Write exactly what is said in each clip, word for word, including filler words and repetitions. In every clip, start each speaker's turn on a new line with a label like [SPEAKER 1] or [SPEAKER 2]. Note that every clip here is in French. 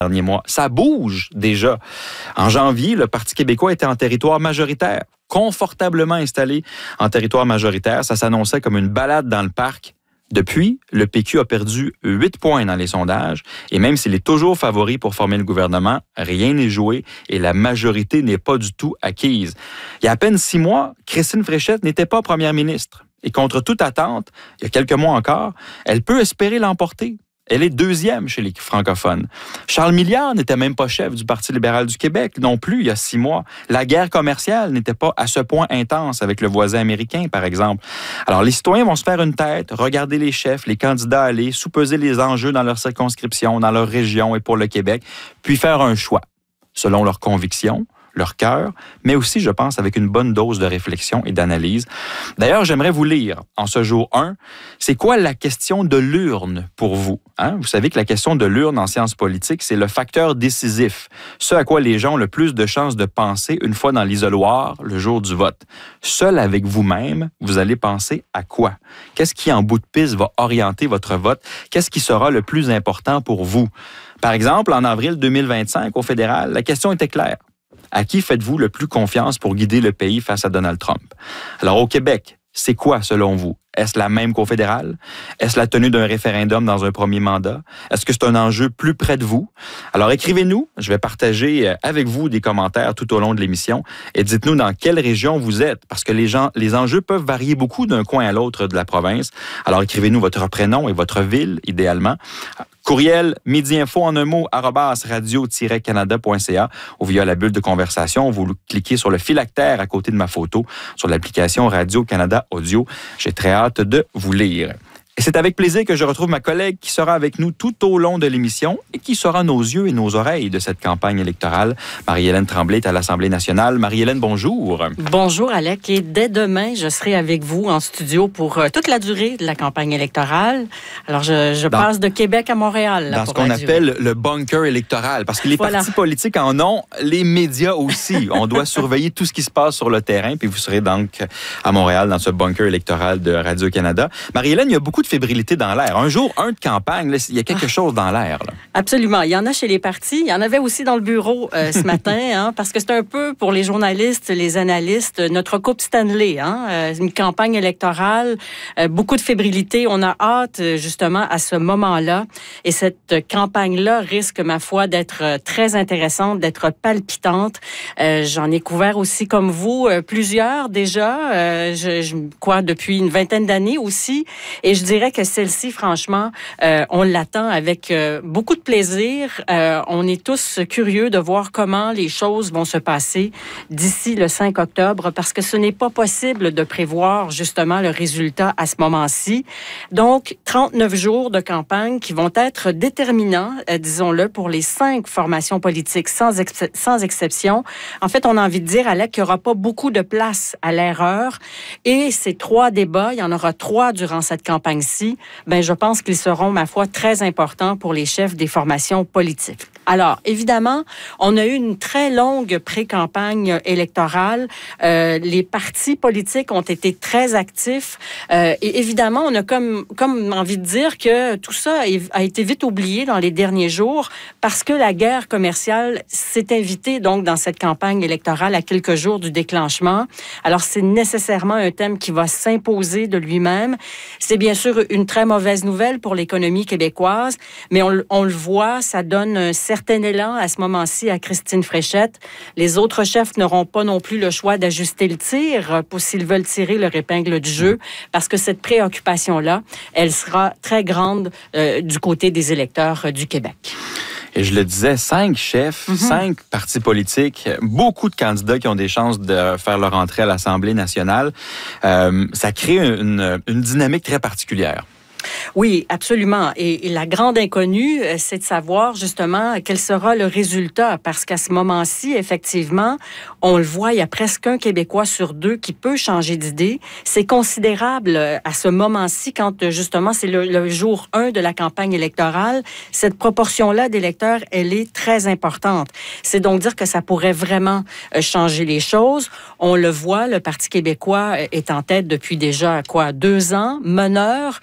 [SPEAKER 1] derniers mois. Ça bouge déjà. En janvier, le Parti québécois était en territoire majoritaire, confortablement installé en territoire majoritaire. Ça s'annonçait comme une balade dans le parc. Depuis, le P Q a perdu huit points dans les sondages et même s'il est toujours favori pour former le gouvernement, rien n'est joué et la majorité n'est pas du tout acquise. Il y a à peine six mois, Christine Fréchette n'était pas première ministre et contre toute attente, il y a quelques mois encore, elle peut espérer l'emporter. Elle est deuxième chez les francophones. Charles Milliard n'était même pas chef du Parti libéral du Québec non plus il y a six mois. La guerre commerciale n'était pas à ce point intense avec le voisin américain, par exemple. Alors, les citoyens vont se faire une tête, regarder les chefs, les candidats aller, sous-peser les enjeux dans leur circonscription, dans leur région et pour le Québec, puis faire un choix selon leurs convictions, leur cœur, mais aussi, je pense, avec une bonne dose de réflexion et d'analyse. D'ailleurs, j'aimerais vous lire, en ce jour un, c'est quoi la question de l'urne pour vous? Hein? Vous savez que la question de l'urne en sciences politiques, c'est le facteur décisif, ce à quoi les gens ont le plus de chances de penser une fois dans l'isoloir, le jour du vote. Seul avec vous-même, vous allez penser à quoi? Qu'est-ce qui, en bout de piste, va orienter votre vote? Qu'est-ce qui sera le plus important pour vous? Par exemple, en avril deux mille vingt-cinq, au fédéral, la question était claire. À qui faites-vous le plus confiance pour guider le pays face à Donald Trump? Alors, au Québec, c'est quoi, selon vous? Est-ce la même qu'au fédéral? Est-ce la tenue d'un référendum dans un premier mandat? Est-ce que c'est un enjeu plus près de vous? Alors, écrivez-nous. Je vais partager avec vous des commentaires tout au long de l'émission et dites-nous dans quelle région vous êtes, parce que les gens, les enjeux peuvent varier beaucoup d'un coin à l'autre de la province. Alors, écrivez-nous votre prénom et votre ville, idéalement. Courriel, midi info en un mot, arobase radio tiret canada point c a ou via la bulle de conversation. Vous cliquez sur le phylactère à côté de ma photo sur l'application Radio-Canada Audio. J'ai très hâte de vous lire. Et c'est avec plaisir que je retrouve ma collègue qui sera avec nous tout au long de l'émission et qui sera nos yeux et nos oreilles de cette campagne électorale. Marie-Hélène Tremblay est à l'Assemblée nationale. Marie-Hélène, bonjour.
[SPEAKER 2] Bonjour, Alec. Et dès demain, je serai avec vous en studio pour euh, toute la durée de la campagne électorale. Alors, je, je dans, passe de Québec à Montréal. Là,
[SPEAKER 1] dans ce qu'on appelle le bunker électoral. Parce que les voilà. partis politiques en ont, les médias aussi. On doit surveiller tout ce qui se passe sur le terrain. Puis vous serez donc à Montréal dans ce bunker électoral de Radio-Canada. Marie-Hélène, il y a beaucoup de fébrilité dans l'air. Un jour, un de campagne, là, il y a quelque ah. chose dans l'air. Là.
[SPEAKER 2] Absolument. Il y en a chez les partis. Il y en avait aussi dans le bureau euh, ce matin, hein, parce que c'est un peu pour les journalistes, les analystes, notre Coupe Stanley. Hein, euh, une campagne électorale, euh, beaucoup de fébrilité. On a hâte, justement, à ce moment-là. Et cette campagne-là risque, ma foi, d'être très intéressante, d'être palpitante. Euh, j'en ai couvert aussi, comme vous, euh, plusieurs déjà, euh, je, je crois, depuis une vingtaine d'années aussi. Et je dirais que celle-ci, franchement, euh, on l'attend avec euh, beaucoup de plaisir. Euh, on est tous curieux de voir comment les choses vont se passer d'ici le cinq octobre, parce que ce n'est pas possible de prévoir justement le résultat à ce moment-ci. Donc, trente-neuf jours de campagne qui vont être déterminants, euh, disons-le, pour les cinq formations politiques, sans, ex- sans exception. En fait, on a envie de dire, Alec, qu'il n'y aura pas beaucoup de place à l'erreur. Et ces trois débats, il y en aura trois durant cette campagne-ci, ben, je pense qu'ils seront, ma foi, très importants pour les chefs des formations politiques. Alors, évidemment, on a eu une très longue pré-campagne électorale. Euh, les partis politiques ont été très actifs. Euh, et évidemment, on a comme, comme envie de dire que tout ça a été vite oublié dans les derniers jours parce que la guerre commerciale s'est invitée donc dans cette campagne électorale à quelques jours du déclenchement. Alors, c'est nécessairement un thème qui va s'imposer de lui-même. C'est bien sûr une très mauvaise nouvelle pour l'économie québécoise, mais on, on le voit, ça donne un certain élan à ce moment-ci à Christine Fréchette. Les autres chefs n'auront pas non plus le choix d'ajuster le tir pour s'ils veulent tirer leur épingle du jeu, parce que cette préoccupation-là, elle sera très grande euh, du côté des électeurs euh, du Québec.
[SPEAKER 1] Et je le disais, cinq chefs, mm-hmm. cinq partis politiques, beaucoup de candidats qui ont des chances de faire leur entrée à l'Assemblée nationale. Euh, ça crée une, une dynamique très particulière.
[SPEAKER 2] Oui, absolument. Et, et la grande inconnue, c'est de savoir justement quel sera le résultat, parce qu'à ce moment-ci, effectivement, on le voit, il y a presque un Québécois sur deux qui peut changer d'idée. C'est considérable à ce moment-ci, quand justement c'est le, le jour un de la campagne électorale. Cette proportion-là d'électeurs, elle est très importante. C'est donc dire que ça pourrait vraiment changer les choses. On le voit, le Parti québécois est en tête depuis déjà, quoi, deux ans, meneur. Donc,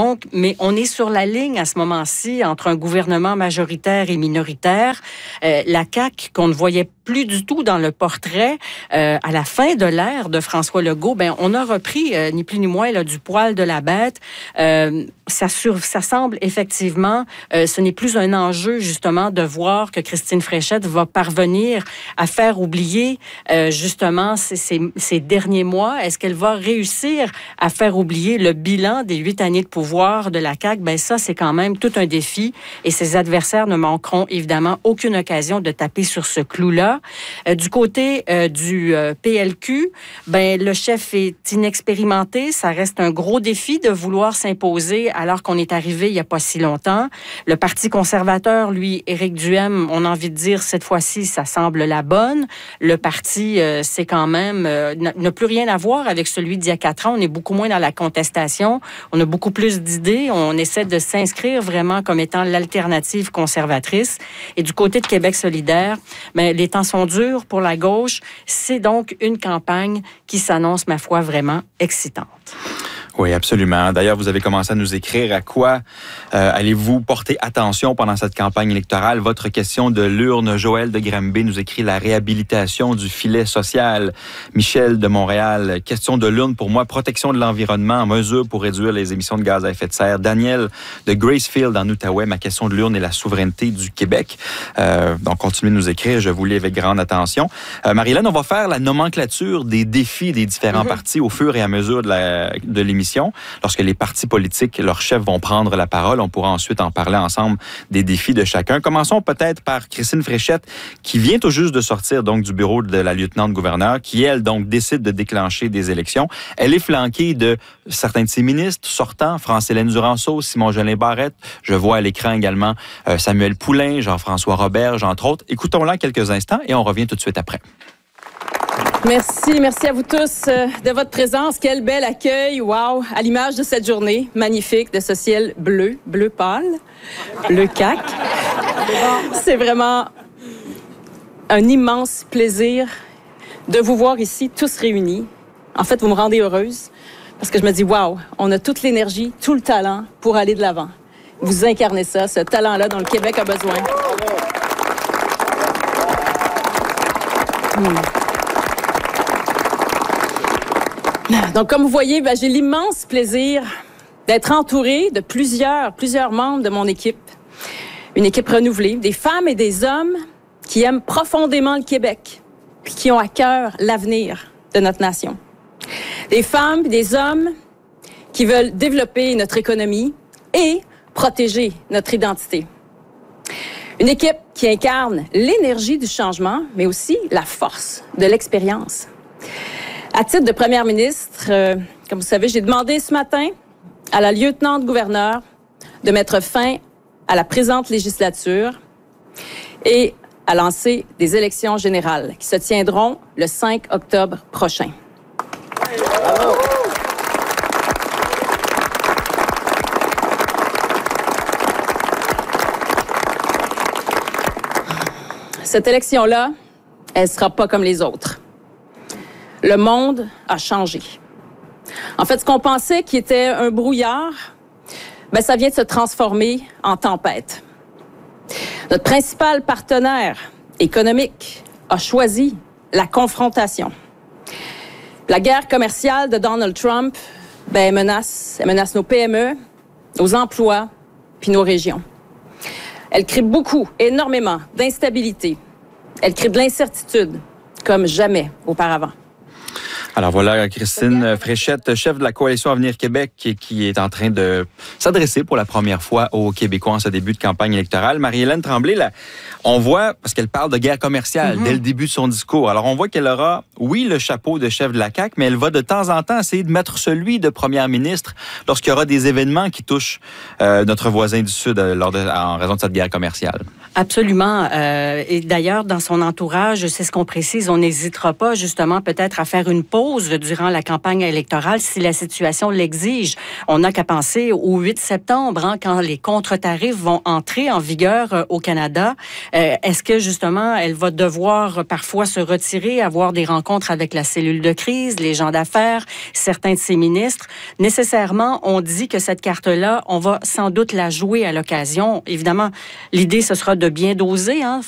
[SPEAKER 2] Donc, mais on est sur la ligne à ce moment-ci entre un gouvernement majoritaire et minoritaire. Euh, la C A Q, qu'on ne voyait plus du tout dans le portrait, euh, à la fin de l'ère de François Legault, ben on a repris, euh, ni plus ni moins, là, du poil de la bête. Euh, ça, sur, ça semble effectivement, euh, ce n'est plus un enjeu, justement, de voir que Christine Fréchette va parvenir à faire oublier, euh, justement, ces, ces, ces derniers mois. Est-ce qu'elle va réussir à faire oublier le bilan des huit années de pouvoir de la C A Q? Ben ça, c'est quand même tout un défi et ses adversaires ne manqueront évidemment aucune occasion de taper sur ce clou-là. Euh, du côté euh, du euh, P L Q, ben le chef est inexpérimenté. Ça reste un gros défi de vouloir s'imposer alors qu'on est arrivé il n'y a pas si longtemps. Le Parti conservateur, lui, Éric Duhaime, on a envie de dire cette fois-ci, ça semble la bonne. Le parti, euh, c'est quand même, euh, n'a plus rien à voir avec celui d'il y a quatre ans. On est beaucoup moins dans la contestation. On a beaucoup plus d'idées. On essaie de s'inscrire vraiment comme étant l'alternative conservatrice. Et du côté de Québec solidaire, ben, les temps sont durs pour la gauche. C'est donc une campagne qui s'annonce, ma foi, vraiment excitante.
[SPEAKER 1] Oui, absolument. D'ailleurs, vous avez commencé à nous écrire à quoi euh, allez-vous porter attention pendant cette campagne électorale. Votre question de l'urne, Joël de Granby nous écrit la réhabilitation du filet social. Michel de Montréal, question de l'urne pour moi, protection de l'environnement, mesures pour réduire les émissions de gaz à effet de serre. Daniel de Gracefield en Outaouais, ma question de l'urne est la souveraineté du Québec. Euh, donc, continuez de nous écrire, je vous lis avec grande attention. Euh, Marie-Hélène, on va faire la nomenclature des défis des différents mm-hmm. partis au fur et à mesure de, la, de l'émission. Lorsque les partis politiques, leurs chefs vont prendre la parole, on pourra ensuite en parler ensemble des défis de chacun. Commençons peut-être par Christine Fréchette, qui vient tout juste de sortir donc du bureau de la lieutenant-gouverneur, qui, elle, donc, décide de déclencher des élections. Elle est flanquée de certains de ses ministres sortants, France-Hélène Duranceau, Simon-Jolin Barrette. Je vois à l'écran également euh, Samuel Poulain, Jean-François Roberge, entre autres. Écoutons-la quelques instants et on revient tout de suite après.
[SPEAKER 3] Merci, merci à vous tous euh, de votre présence. Quel bel accueil, wow, à l'image de cette journée magnifique de ce ciel bleu, bleu pâle, bleu cac. C'est vraiment un immense plaisir de vous voir ici, tous réunis. En fait, vous me rendez heureuse parce que je me dis, wow, on a toute l'énergie, tout le talent pour aller de l'avant. Vous incarnez ça, ce talent-là dont le Québec a besoin. Hmm. Donc, comme vous voyez, ben, j'ai l'immense plaisir d'être entourée de plusieurs, plusieurs membres de mon équipe. Une équipe renouvelée, des femmes et des hommes qui aiment profondément le Québec, puis qui ont à cœur l'avenir de notre nation. Des femmes et des hommes qui veulent développer notre économie et protéger notre identité. Une équipe qui incarne l'énergie du changement, mais aussi la force de l'expérience. À titre de première ministre, euh, comme vous savez, j'ai demandé ce matin à la lieutenant-gouverneur de mettre fin à la présente législature et à lancer des élections générales qui se tiendront le cinq octobre prochain. Bravo. Cette élection-là, elle ne sera pas comme les autres. Le monde a changé. En fait, ce qu'on pensait qui était un brouillard, ben, ça vient de se transformer en tempête. Notre principal partenaire économique a choisi la confrontation. La guerre commerciale de Donald Trump, ben, elle menace, elle menace nos P M E, nos emplois, puis nos régions. Elle crée beaucoup, énormément d'instabilité. Elle crée de l'incertitude, comme jamais auparavant.
[SPEAKER 1] Alors voilà, Christine Fréchette, chef de la Coalition Avenir Québec, qui est en train de s'adresser pour la première fois aux Québécois en ce début de campagne électorale. Marie-Hélène Tremblay, là, on voit, parce qu'elle parle de guerre commerciale mm-hmm. dès le début de son discours, alors on voit qu'elle aura, oui, le chapeau de chef de la C A Q, mais elle va de temps en temps essayer de mettre celui de première ministre lorsqu'il y aura des événements qui touchent euh, notre voisin du Sud euh, lors de, en raison de cette guerre commerciale.
[SPEAKER 2] Absolument. Euh, et d'ailleurs, dans son entourage, c'est ce qu'on précise, on n'hésitera pas justement peut-être à faire une pause pose durant la campagne électorale si la situation l'exige. On n'a qu'à penser au huit septembre, hein, quand les contre-tarifs vont entrer en vigueur euh, au Canada. Euh, est-ce que, justement, elle va devoir euh, parfois se retirer, avoir des rencontres avec la cellule de crise, les gens d'affaires, certains de ses ministres? Nécessairement, on dit que cette carte-là, on va sans doute la jouer à l'occasion. Évidemment, l'idée, ce sera de bien doser. Hein.